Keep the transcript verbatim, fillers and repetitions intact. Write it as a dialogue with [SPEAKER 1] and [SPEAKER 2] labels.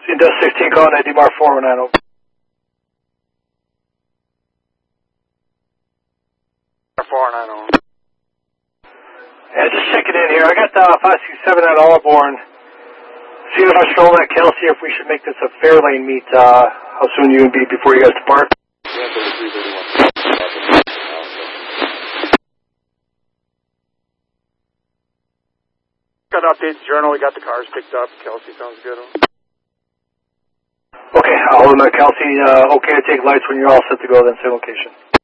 [SPEAKER 1] Dust sixteen calling at D M A R four one nine zero.
[SPEAKER 2] four nine zero.
[SPEAKER 1] Yeah, just checking in here. I got uh, five six seven at Allborn. Seeing if I show that Kelsey if we should make this a fair lane meet. Uh, how soon you can be before you guys depart?
[SPEAKER 2] Yeah, thirty-three thirty-one. Got updates journal. We got the cars picked up. Kelsey sounds good.
[SPEAKER 1] Okay, I'll hold my Kelsey. Uh, okay to take lights when you're all set to go, then same location.